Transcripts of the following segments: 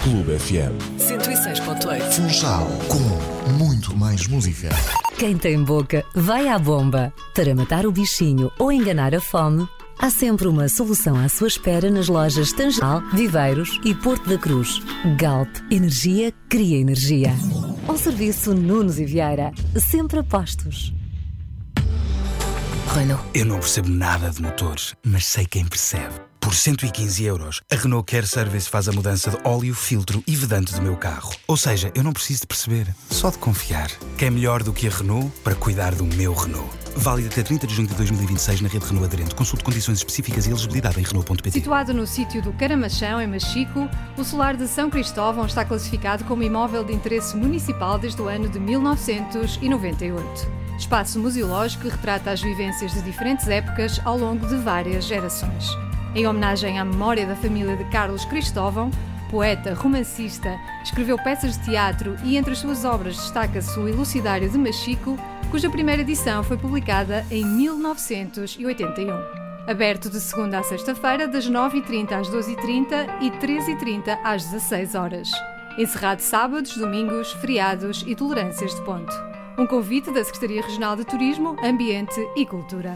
Clube FM 106.8. Funchal, com muito mais música. Quem tem boca, vai à bomba. Para matar o bichinho ou enganar a fome, há sempre uma solução à sua espera nas lojas Tangeral, Viveiros e Porto da Cruz. Galp, energia cria energia. Ao serviço Nunes e Vieira, sempre a postos. Renault. Eu não percebo nada de motores, mas sei quem percebe. Por 115€, a Renault Care Service faz a mudança de óleo, filtro e vedante do meu carro. Ou seja, eu não preciso de perceber, só de confiar. Quem melhor do que a Renault para cuidar do meu Renault? Válido até 30 de junho de 2026 na rede Renault aderente. Consulte condições específicas e elegibilidade em Renault.pt. Situado no sítio do Caramachão, em Machico, o solar de São Cristóvão está classificado como imóvel de interesse municipal desde o ano de 1998. Espaço museológico que retrata as vivências de diferentes épocas ao longo de várias gerações. Em homenagem à memória da família de Carlos Cristóvão, poeta, romancista, escreveu peças de teatro e entre as suas obras destaca-se o Elucidário de Machico, cuja primeira edição foi publicada em 1981. Aberto de segunda a sexta-feira, das 9h30 às 12h30 e 13h30 às 16h. Encerrado sábados, domingos, feriados e tolerâncias de ponto. Um convite da Secretaria Regional de Turismo, Ambiente e Cultura.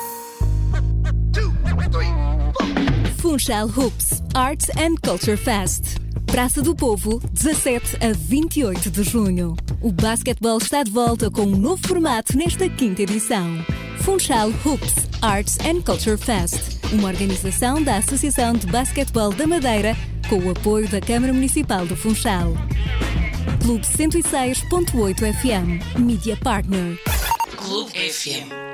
Funchal Hoops Arts and Culture Fest. Praça do Povo, 17 a 28 de junho. O basquetebol está de volta com um novo formato nesta quinta edição. Funchal Hoops Arts and Culture Fest. Uma organização da Associação de Basquetebol da Madeira com o apoio da Câmara Municipal do Funchal. Clube 106.8 FM. Media Partner. Clube FM.